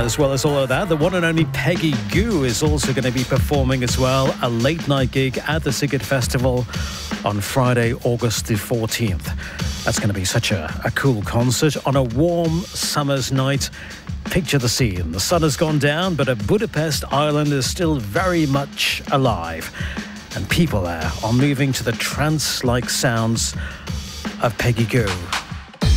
as well as all of that, the one and only Peggy Gou is also going to be performing as well, a late-night gig at the Sziget Festival on Friday, August the 14th. That's going to be such a cool concert on a warm summer's night. Picture the scene. The sun has gone down, but Budapest Island is still very much alive. And people there are moving to the trance-like sounds of Peggy Gou.